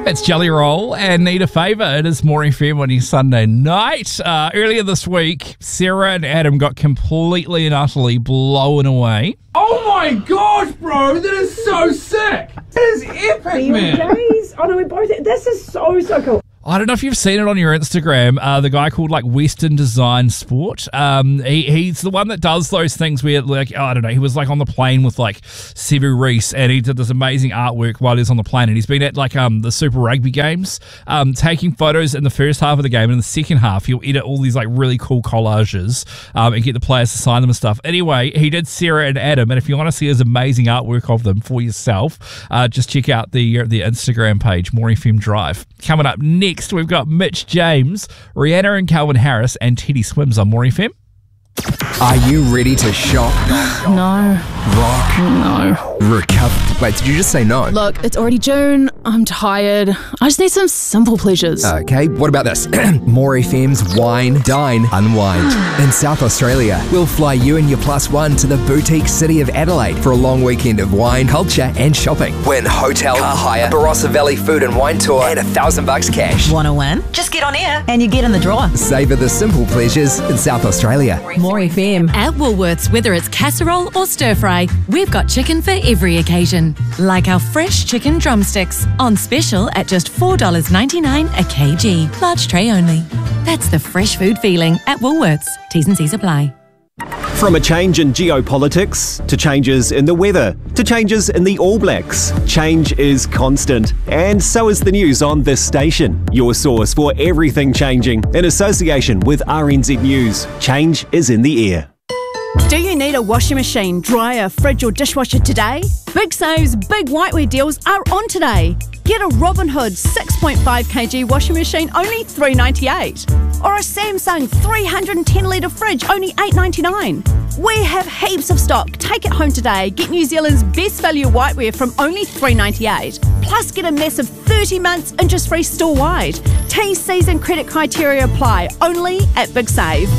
It's Jelly Roll and Need a Favour. It is More FM on your Sunday night. Earlier this week, Sarah and Adam got completely and utterly blown away. Oh my gosh, bro, that is so sick. That is epic, man. Days. Oh no, we both. This is so cool. I don't know if you've seen it on your Instagram, the guy called Western Design Sport. He's the one that does those things where he was on the plane with Sevu Reece, and he did this amazing artwork while he was on the plane, and he's been at the Super Rugby games, taking photos in the first half of the game, and in the second half he'll edit all these really cool collages and get the players to sign them and stuff. Anyway, he did Sarah and Adam, and if you want to see his amazing artwork of them for yourself, just check out the Instagram page, More FM Drive. Coming up next, we've got Mitch James, Rihanna and Calvin Harris, and Teddy Swims on More FM. Are you ready to shop? No. Rock? No. Recover? Wait, did you just say no? Look, it's already June. I'm tired. I just need some simple pleasures. Okay, what about this? More FM's Wine, Dine, Unwind. In South Australia, we'll fly you and your plus one to the boutique city of Adelaide for a long weekend of wine, culture and shopping. Win hotel, car hire, Barossa Valley food and wine tour, and $1,000 cash. Want to win? Just get on air and you get in the draw. Savour the simple pleasures in South Australia. More FM. At Woolworths, whether it's casserole or stir fry, we've got chicken for every occasion. Like our fresh chicken drumsticks, on special at just $4.99 a kg. Large tray only. That's the fresh food feeling at Woolworths. T's and C's apply. From a change in geopolitics, to changes in the weather, to changes in the All Blacks, change is constant. And so is the news on this station. Your source for everything changing, in association with RNZ News. Change is in the air. Do you need a washing machine, dryer, fridge or dishwasher today? Big Save's big whiteware deals are on today. Get a Robin Hood 6.5 kg washing machine, only $3.98. Or a Samsung 310 litre fridge, only $8.99. We have heaps of stock. Take it home today. Get New Zealand's best value whiteware from only $3.98. Plus get a massive 30 months interest-free store-wide. T&Cs and credit criteria apply, only at Big Save.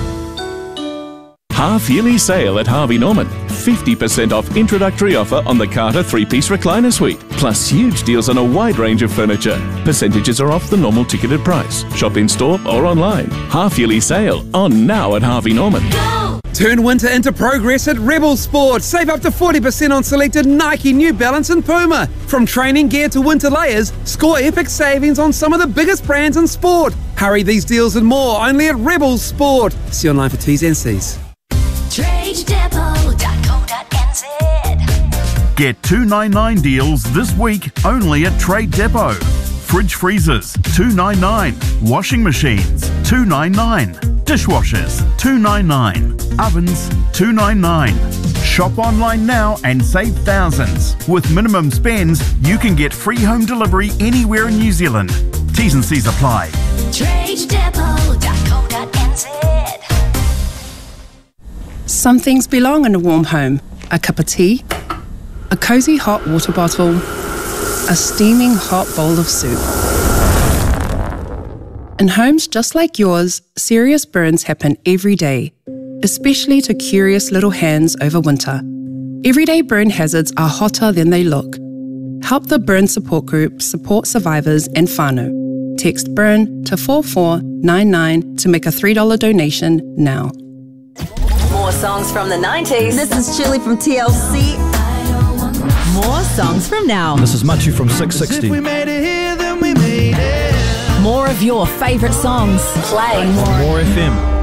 Half-yearly sale at Harvey Norman. 50% off introductory offer on the Carter 3-piece recliner suite. Plus huge deals on a wide range of furniture. Percentages are off the normal ticketed price. Shop in store or online. Half-yearly sale on now at Harvey Norman. Go! Turn winter into progress at Rebel Sport. Save up to 40% on selected Nike, New Balance and Puma. From training gear to winter layers, score epic savings on some of the biggest brands in sport. Hurry, these deals and more only at Rebel Sport. See online for T's and C's. TradeDepot.co.nz. Get $2.99 deals this week only at Trade Depot. Fridge freezers, $2.99. Washing machines, $2.99. Dishwashers, $2.99. Ovens, $2.99. Shop online now and save thousands. With minimum spends, you can get free home delivery anywhere in New Zealand. T's and C's apply. TradeDepot.co.nz. Some things belong in a warm home. A cup of tea, a cosy hot water bottle, a steaming hot bowl of soup. In homes just like yours, serious burns happen every day, especially to curious little hands over winter. Everyday burn hazards are hotter than they look. Help the Burn Support Group support survivors and whānau. Text BURN to 4499 to make a $3 donation now. More songs from the 90s. This is Chili from TLC. More songs from now. This is Machu from 660. If we made it here, then we made it. More of your favourite songs. Playing More FM.